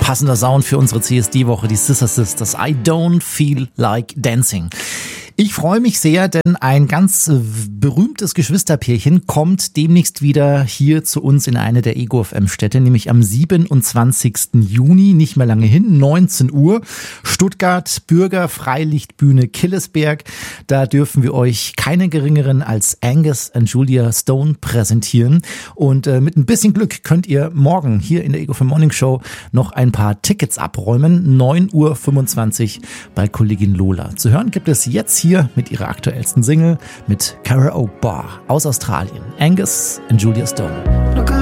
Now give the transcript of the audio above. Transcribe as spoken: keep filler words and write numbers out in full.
passender Sound für unsere C S D-Woche, die Sister Sisters, I Don't Feel Like Dancing. Ich freue mich sehr, denn ein ganz berühmtes Geschwisterpärchen kommt demnächst wieder hier zu uns in eine der Ego F M-Städte, nämlich am siebenundzwanzigsten Juni, nicht mehr lange hin, neunzehn Uhr, Stuttgart, Bürger Freilichtbühne Killesberg. Da dürfen wir euch keine geringeren als Angus und Julia Stone präsentieren. Und äh, mit ein bisschen Glück könnt ihr morgen hier in der Ego F M Morning Show noch ein paar Tickets abräumen. neun Uhr fünfundzwanzig bei Kollegin Lola. Zu hören gibt es jetzt hier Hier mit ihrer aktuellsten Single mit Karaoke Bar aus Australien. Angus und Julia Stone.